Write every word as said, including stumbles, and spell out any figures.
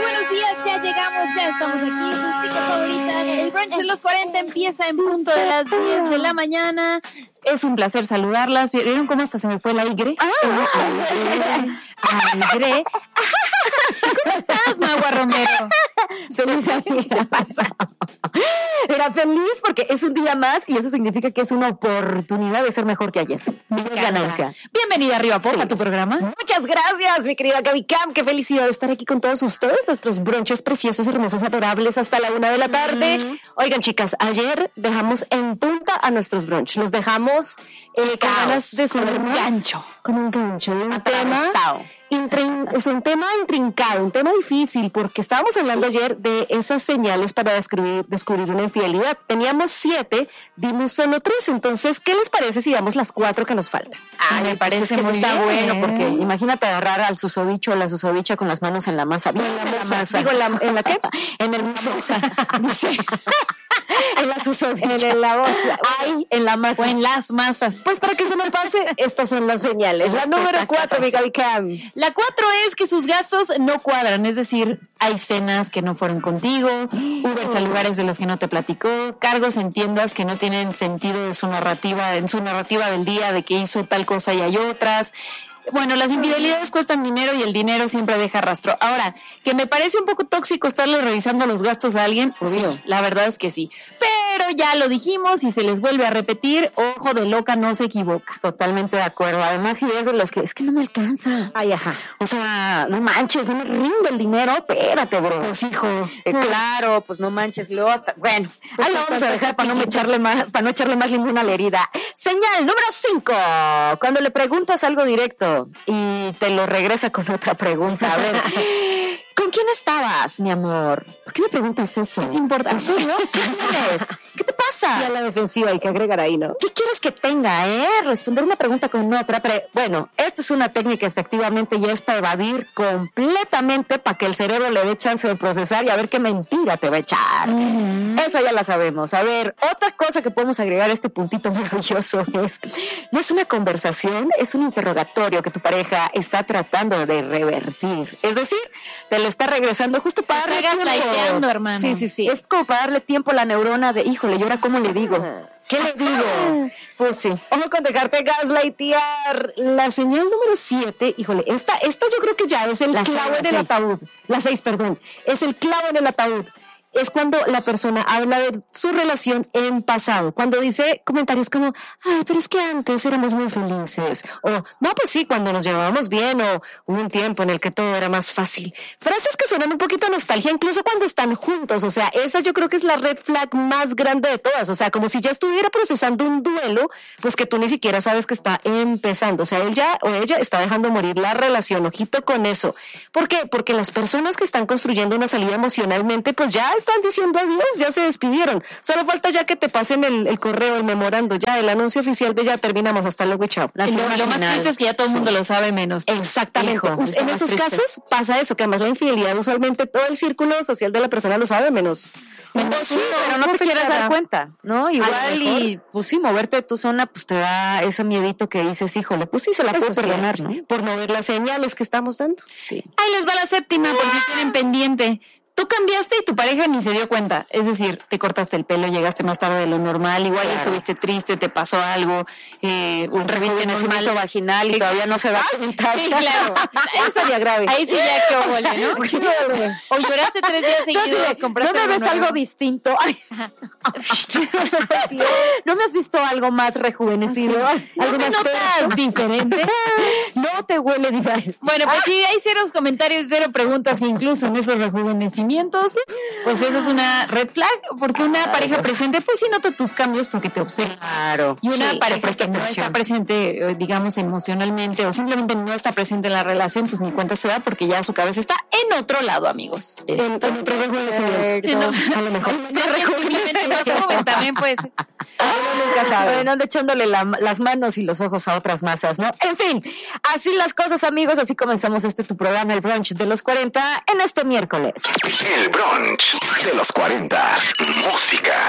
buenos días, ya llegamos, ya estamos aquí, sus chicas favoritas. El brunch de los cuarenta empieza en punto de las diez de la mañana. Es un placer saludarlas. ¿Vieron cómo hasta se me fue el aire? Ah, aire. ¿Cómo estás, Magua Romero? Feliz amiga. Era feliz porque es un día más y eso significa que es una oportunidad de ser mejor que ayer. No es ganancia. Bienvenida arriba por Sí. a tu programa. Muchas gracias, mi querida Gaby Cam. Qué felicidad de estar aquí con todos ustedes. Nuestros brunches preciosos, hermosos, adorables hasta la una de la tarde. Mm. Oigan, chicas, ayer dejamos en punta a nuestros brunch. Los dejamos eh, con ganas de saber con un más. gancho. Con un gancho. Un tema... Atravesado. Intrin- es un tema intrincado, un tema difícil, porque estábamos hablando ayer de esas señales para descubrir, descubrir una infidelidad. Teníamos siete, dimos solo tres. Entonces, ¿qué les parece si damos las cuatro que nos faltan? Ah, me parece pues que muy eso está bien. bueno, porque imagínate agarrar al susodicho o la susodicha con las manos en la masa. Bien, en la masa. Digo, ¿en la, ¿en la qué? En el masa. En la susodicha. En la voz. Ahí, en la masa. O en las masas. Pues para que eso no pase, estas son las señales. La número cuatro, mi Gaby Cam. La cuatro es que sus gastos no cuadran, es decir, hay cenas que no fueron contigo, Ubers a lugares de los que no te platicó, cargos en tiendas que no tienen sentido de su narrativa, en su narrativa del día de que hizo tal cosa y hay otras. Bueno, las infidelidades cuestan dinero y el dinero siempre deja rastro. Ahora, que me parece un poco tóxico estarle revisando los gastos a alguien, Obvio. sí, la verdad es que sí. Pero ya lo dijimos y se les vuelve a repetir, ojo de loca no se equivoca. Totalmente de acuerdo. Además, si eres de los que es que no me alcanza. Ay, ajá. O sea, no manches, no me rindo el dinero. Espérate, bro. Pues hijo. Eh, claro, pues no manches, luego hasta. Bueno, ahí lo vamos a dejar para no me echarle más, para no echarle más limón a la herida. Señal número cinco. Cuando le preguntas algo directo y te lo regresa con otra pregunta. A ver. ¿Con quién estabas, mi amor? ¿Por qué me preguntas eso? ¿Qué te importa? ¿En serio? ¿Qué quieres? ¿Qué te pasa? Y a la defensiva hay que agregar ahí, ¿no? ¿Qué quieres que tenga, eh? Responder una pregunta con otra. Pero, bueno, esta es una técnica efectivamente ya es para evadir completamente para que el cerebro le dé chance de procesar y a ver qué mentira te va a echar. Uh-huh. Esa ya la sabemos. A ver, otra cosa que podemos agregar a este puntito maravilloso es, no es una conversación, es un interrogatorio que tu pareja está tratando de revertir. Es decir, te lo está regresando justo para darle tiempo. Hermano. Sí, sí, sí. Es como para darle tiempo a la neurona de, híjole, ¿y ahora cómo le digo? ¿Qué le digo? Pues sí. Vamos con dejarte gaslightear. La señal número siete, híjole, esta, esta yo creo que ya es el la clavo seis, en el seis. ataúd. La seis, perdón. Es el clavo en el ataúd. Es cuando la persona habla de su relación en pasado. Cuando dice comentarios como, ay, pero es que antes éramos muy felices. O, no, pues sí, cuando nos llevábamos bien. O hubo un tiempo en el que todo era más fácil. Frases que suenan un poquito a nostalgia, incluso cuando están juntos. O sea, esa yo creo que es la red flag más grande de todas. O sea, como si ya estuviera procesando un duelo, pues que tú ni siquiera sabes que está empezando. O sea, él ya o ella está dejando morir la relación. Ojito con eso. ¿Por qué? Porque las personas que están construyendo una salida emocionalmente, pues ya están diciendo adiós, ya se despidieron. Solo falta ya que te pasen el, el correo, el memorando, ya el anuncio oficial de ya terminamos, hasta luego y chao. Lo, lo más triste es que ya todo el mundo sí. lo sabe menos. Exactamente. Hijo, en esos triste. casos pasa eso, que además la infidelidad usualmente todo el círculo social de la persona lo sabe menos. Menos sí, sí, pero no te quieres dar cuenta, ¿no? Igual y pues sí, moverte de tu zona, pues te da ese miedito que dices, híjole, pues sí, se la puedo perdonar, sí, ¿no? Por no ver las señales que estamos dando. Sí. Ahí les va la séptima, por si tienen pendiente. Tú cambiaste y tu pareja ni se dio cuenta. Es decir, te cortaste el pelo, llegaste más tarde de lo normal, igual claro. estuviste triste, te pasó algo, eh, un rejuvenecimiento vaginal y Ex- todavía no se va a cuenta. Sí, claro. Eso sería grave. Ahí sí ya que o sea, ¿no? O lloraste tres días seguidos, compraste ¿no me ves nuevo? algo distinto? ¿No me has visto algo más rejuvenecido? Sí. ¿No te notas diferente? ¿No te huele diferente? Bueno, pues sí, hay cero comentarios, cero preguntas incluso en esos rejuvenecimientos. Pues eso es una red flag, porque una claro. pareja presente, pues sí nota tus cambios porque te observa. Claro. Y una sí, pareja que no está presente, digamos, emocionalmente o simplemente no está presente en la relación, pues ni cuenta se da porque ya su cabeza está en otro lado, amigos. En, en otro rejuvenecimiento. A lo mejor. Simplemente más joven también, pues. Uno nunca sabe. Bueno, ando echándole la, las manos y los ojos a otras masas, ¿no? En fin, así las cosas, amigos. Así comenzamos este tu programa, el brunch de los cuarenta, en este miércoles. El brunch de los cuarenta. Música,